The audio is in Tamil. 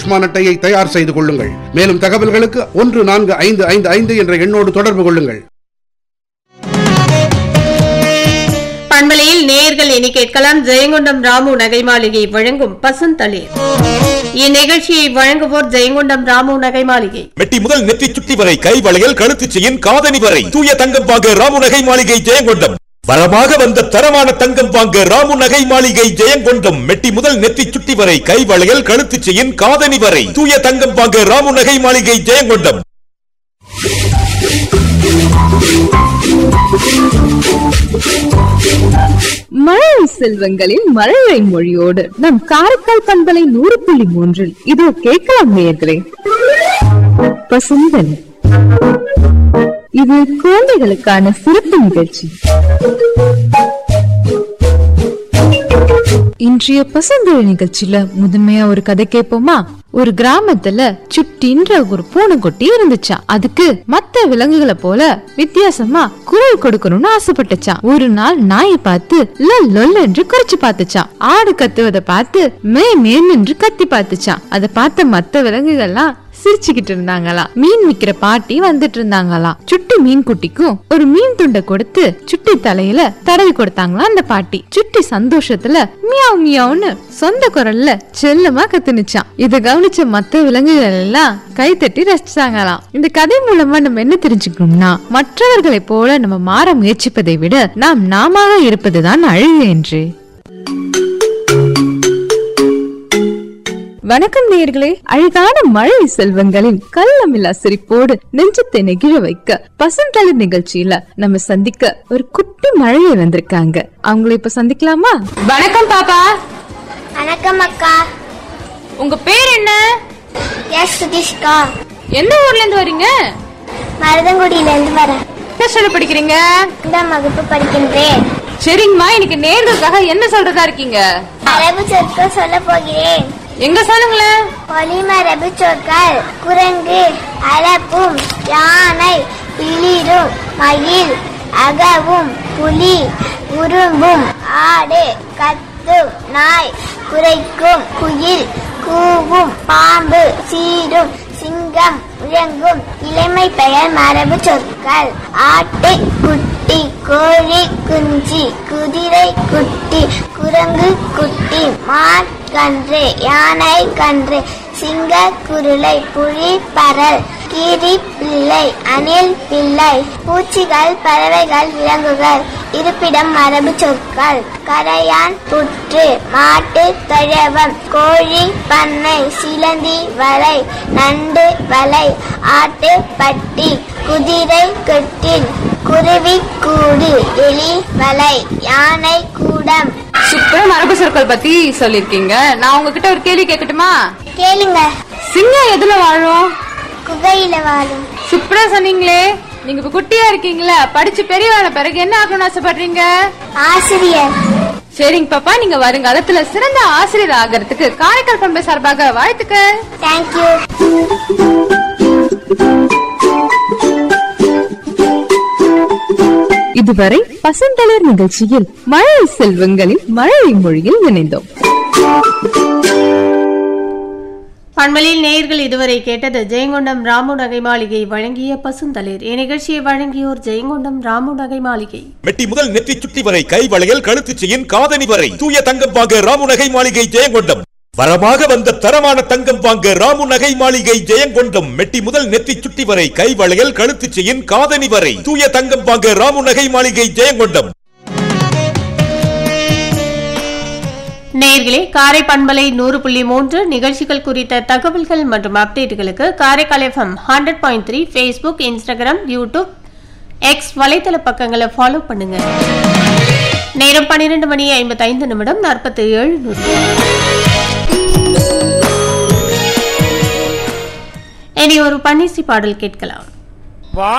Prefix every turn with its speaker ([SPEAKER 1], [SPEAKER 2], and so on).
[SPEAKER 1] ஆயுஷ்மான் அட்டையை தயார் செய்து கொள்ளுங்கள். மேலும் தகவல்களுக்கு 145555 என்ற எண்ணோடு தொடர்பு கொள்ளுங்கள்.
[SPEAKER 2] பண்பலையில் நேயர்கள் இனி கேட்கலாம். ஜெயங்கொண்டம் ராமு நகை மாளிகை வழங்கும் பசுந்தளிர். இந்நிகழ்ச்சியை வழங்குவோர் ஜெயங்கொண்டம் ராமு நகை மாளிகை.
[SPEAKER 3] மெட்டி முதல் நெற்றி சுட்டி வரை கை வளையல் கழுத்து செயின் காதணி வரை தூய தங்கம் வாங்க ராமு நகை மாளிகை ஜெயங்கொண்டம். வரமாக வந்த தரமான தங்கம் வாங்க ராமு நகை மாளிகை ஜெயங்கொண்டம். மெட்டி முதல் நெற்றி சுட்டி வரை கை வளையல் கழுத்து செயின் காதணி வரை தூய தங்கம் வாங்க ராமு நகை மாளிகை ஜெயங்கொண்டம்.
[SPEAKER 4] மழை செல்வங்களில் மழலை மொழியோடு நம் காரைக்கால் பண்பலை 100.3 இதோ கேட்கலாம் நேயர்களே. பசுந்தன் இது குழந்தைகளுக்கான சிறப்பு நிகழ்ச்சி. இன்றைய பசுந்தழி நிகழ்ச்சியில முதன்மையா ஒரு கதை கேட்போமா? ஒரு கிராமத்துல சுட்டின்ற ஒரு பூனைக்குட்டி இருந்துச்சா. அதுக்கு மத்த விலங்குகளை போல வித்தியாசமா குரல் கொடுக்கணும்னு ஆசைப்பட்டுச்சா. ஒரு நாள் நாயை பார்த்து லொல் என்று குறைச்சு பார்த்துச்சா. ஆடு கத்துவதை பார்த்து மே என்று கத்தி பார்த்துச்சா. அதை பார்த்த மத்த விலங்குகள்லாம் சிரிச்சுக்கிட்டு இருந்தாங்களாம். மீன் விக்கிற பாட்டி வந்துட்டு இருந்தாங்களாம். சுட்டி மீன் குட்டிக்கும் ஒரு மீன் துண்டை கொடுத்து சுட்டி தலையில தடவி கொடுத்தாங்களாம் அந்த பாட்டி. சுட்டி சந்தோஷத்துல மியாவ் மியாவ்னு சொந்த குரல்ல செல்லமா கத்துனுச்சான். இத கவனிச்ச மத்த விலங்குகள் எல்லாம் கை தட்டி ரசிச்சாங்களாம். இந்த கதை மூலமா நம்ம என்ன தெரிஞ்சுக்கணும்னா, மற்றவர்களை போல நம்ம மாற முயற்சிப்பதை விட நாம் நாம இருப்பதுதான் அழகு என்று. வணக்கம் நேயர்களே. அழகான மழை செல்வங்களின் கள்ளமில்லா சிரிப்போடு நெஞ்சத்தை நெகிழ வைக்க பசுந்தளிர் நிகழ்ச்சியில நம்ம சந்திக்க ஒரு குட்டி மழையை வந்திருக்காங்க. அவங்களை இப்ப சந்திக்கலாமா?
[SPEAKER 2] வணக்கம் பாப்பா.
[SPEAKER 5] வணக்கம் அக்கா.
[SPEAKER 2] உங்க பேர் என்ன?
[SPEAKER 5] எஸ் சுதிஷ்கா.
[SPEAKER 2] எந்த ஊர்ல இருந்து வரீங்க?
[SPEAKER 5] மருதங்குடியில இருந்து வரேன்.
[SPEAKER 2] என்ன சொல்ல படிக்கிறீங்க?
[SPEAKER 5] 2ஆம் வகுப்பு படிக்கின்றேன்.
[SPEAKER 2] சரிங்கம்மா, இன்னைக்கு நேயர்களுக்காக என்ன சொல்றதா இருக்கீங்க?
[SPEAKER 5] மரபு சொற்கள் சொல்ல போகிறேன்.
[SPEAKER 2] எங்க சொல்லுங்களேன்.
[SPEAKER 5] ஒலிமரபு சொற்கள்: குரங்கு, அளப்பும், யானை, பிளிரும், மயில், அகவும், புலி, உரும்பும், ஆடு, கத்தும், நாய், குரைக்கும், குயில், கூவும், பாம்பு, சீரும், சிங்கம், முழங்கும். இளமை பெயர் மரபு சொற்கள்: ஆட்டு குட்டி, கோழி குஞ்சு, குதிரை குட்டி, குரங்கு குட்டி, மான் கன்று, யானை கன்று, சிங்க குருளை, புலி பரல், கீரி பிள்ளை, அணில் பிள்ளை. பூச்சிகள், பறவைகள், விலங்குகள். இருப்பிடம் மரபு சொற்கள்: கரையான், புற்று, மாட்டு தழவம், கோழி பண்ணை, சிலந்தி வலை, நண்டு வலை, ஆட்டு பட்டி, குதிரை கட்டில், குருவி கூடு, எலி வலை, யானை கூடம்.
[SPEAKER 2] சூப்பர் மரபு சொற்கள் பத்தி சொல்லிருக்கீங்க. நான் உங்ககிட்ட ஒரு கேள்வி கேட்கட்டுமா?
[SPEAKER 5] கேளுங்க.
[SPEAKER 2] சிங்கம் எதுல வாழும்?
[SPEAKER 5] குகையில வாழும்.
[SPEAKER 2] சூப்பரா சொன்னீங்களே. நீங்க இப்ப குட்டியா இருக்கீங்களா? படிச்சு பெரியவான பிறகு என்ன ஆகணும்னு ஆசைப்படுறீங்க?
[SPEAKER 5] ஆசிரியர்.
[SPEAKER 2] சரிங்க பாப்பா, நீங்க வருங்காலத்துல சிறந்த ஆசிரியர் ஆகிறதுக்கு காரைக்கால் பண்பை சார்பாக வாழ்த்துக்கள்.
[SPEAKER 5] தேங்க்யூ.
[SPEAKER 4] இதுவரை பசுந்தளிர் நிகழ்ச்சியில் மழை செல்வங்களின் மழை மொழியில் இணைந்தோம்.
[SPEAKER 2] பண்பலையில் நேயர்கள் இதுவரை கேட்டது ஜெயங்கொண்டம் ராமு நகை மாளிகை வழங்கிய பசுந்தளிர். இந்நிகழ்ச்சியை வழங்கியோர் ஜெயங்கொண்டம் ராமு நகை மாளிகை.
[SPEAKER 3] மெட்டி முதல் நெற்றி சுட்டி வரை கை வளையல் கழுத்து செயின் காதணி வரை தூய தங்கம் வாங்க ராமு நகை மாளிகை ஜெயங்கொண்டம். வரமாக வந்த தரமான தங்கம் வாங்க ராமு நகை மாளிகை ஜெயங்கொண்டம். மெட்டி முதல் நெற்றி சுட்டி வரை கை வளையல் கழுத்து செயின் காதணி வரை தூய தங்கம் வாங்க ராமு நகை மாளிகை ஜெயங்கொண்டம்.
[SPEAKER 2] நேயர்களே, காரை பண்பலை 100.3 நிகழ்ச்சிகள் குறித்த தகவல்கள் மற்றும் அப்டேட்டுகளுக்கு Karaikal FM 100.3 Facebook, Instagram, YouTube, X வலைத்தள பக்கங்களை ஃபாலோ பண்ணுங்க. நேரம் 12:55 இனி ஒரு பன்னிசி பாடல் கேட்கலாம்.